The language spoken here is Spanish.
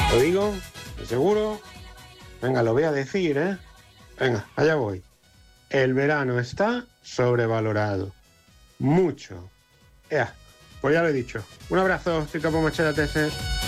Lo digo, ¿de seguro? Venga, lo voy a decir, ¿eh? Venga, allá voy. El verano está sobrevalorado. Mucho. Ea, pues ya lo he dicho. Un abrazo, soy Capo Machete TS.